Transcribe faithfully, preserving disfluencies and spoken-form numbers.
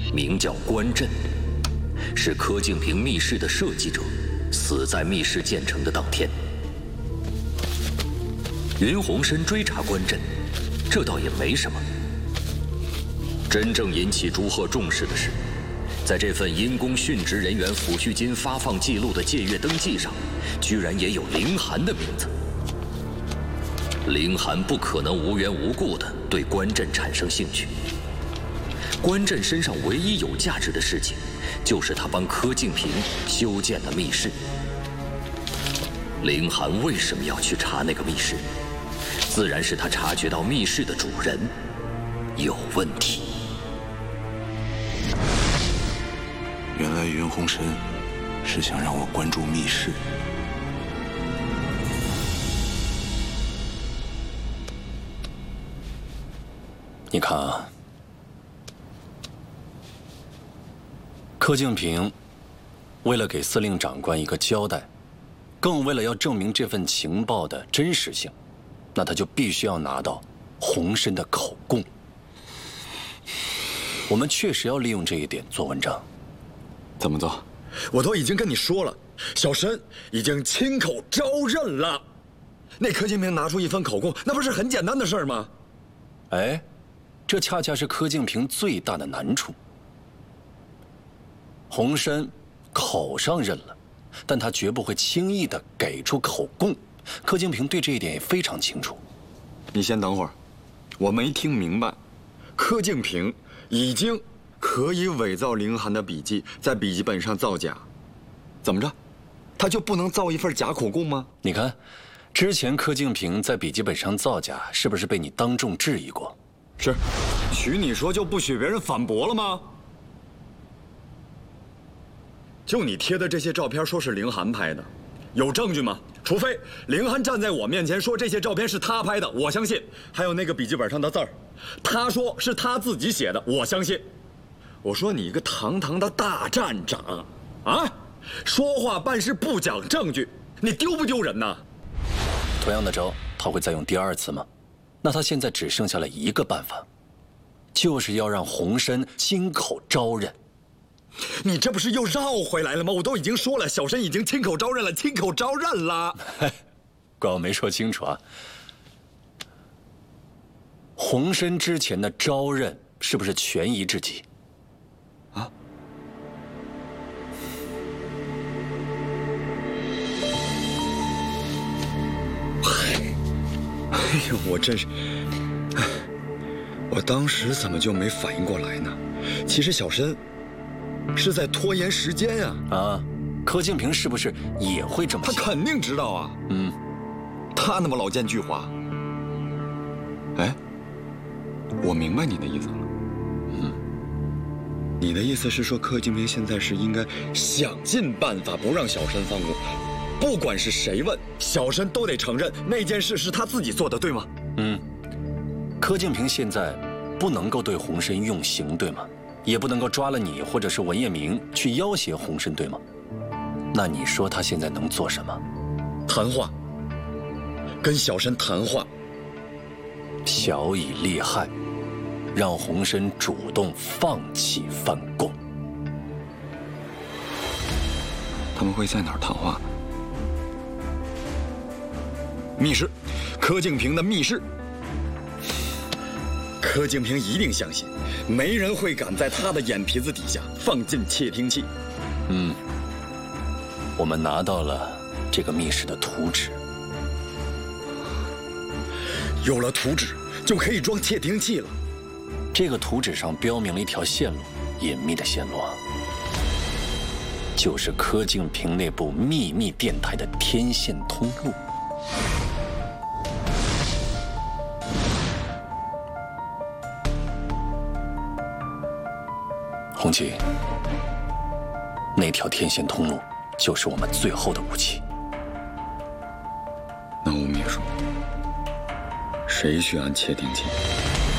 名叫关震，是柯敬平密室的设计者，死在密室建成的当天。云鸿深追查关震，这倒也没什么。真正引起朱贺重视的是，在这份因公殉职人员抚恤金发放记录的借阅登记上，居然也有凌寒的名字。凌寒不可能无缘无故地对关震产生兴趣。关震身上唯一有价值的事情，就是他帮柯敬平修建的密室。凌寒为什么要去查那个密室？自然是他察觉到密室的主人有问题。 原来云鸿深是想让我关注密室。 你看啊，柯敬平为了给司令长官一个交代，更为了要证明这份情报的真实性，那他就必须要拿到鸿深的口供。我们确实要利用这一点做文章。 怎么做？ 我都已经跟你说了，小申已经亲口招认了。那柯敬平拿出一份口供，那不是很简单的事儿吗？ 哎，这恰恰是柯敬平最大的难处。鸿深口上认了，但他绝不会轻易地给出口供。柯敬平对这一点也非常清楚。 你先等会儿，我没听明白。柯敬平已经可以伪造凌寒的笔记，在笔记本上造假，怎么着？他就不能造一份假口供吗？ 你看，之前柯敬平在笔记本上造假，是不是被你当众质疑过？ 是，许你说就不许别人反驳了吗？就你贴的这些照片，说是凌寒拍的，有证据吗？除非凌寒站在我面前说这些照片是他拍的，我相信。还有那个笔记本上的字儿，他说是他自己写的，我相信。我说你一个堂堂的大站长，啊，说话办事不讲证据，你丢不丢人呐？ 同样的招，他会再用第二次吗？那他现在只剩下了一个办法，就是要让鸿深亲口招认。 你这不是又绕回来了吗？我都已经说了，小申已经亲口招认了，亲口招认了。 怪我没说清楚啊。鸿深之前的招认是不是权宜之计？ 啊？哎呦，我真是，哎，我当时怎么就没反应过来呢？其实小申是在拖延时间呀！ 啊，柯敬平是不是也会这么想？ 他肯定知道啊。 嗯， 他那么老奸巨猾。哎，我明白你的意思了。 嗯， 你的意思是说，柯敬平现在是应该想尽办法不让小申放过，不管是谁问，小申都得承认那件事是他自己做的，对吗？ 嗯，柯敬平现在不能够对鸿深用刑，对吗？也不能够抓了你或者是文彦明去要挟鸿深，对吗？那你说他现在能做什么？ 谈话，跟小申谈话。 晓以利害，让鸿深主动放弃翻供。 他们会在哪儿谈话？密室，柯敬平的密室。柯敬平一定相信，没人会敢在他的眼皮子底下放进窃听器。 嗯，我们拿到了这个密室的图纸。 有了图纸，就可以装窃听器了。 这个图纸上标明了一条线路，隐秘的线路啊，就是柯敬平那部秘密电台的天线通路。红旗，那条天线通路就是我们最后的武器。 那吴秘书，谁去按窃听器？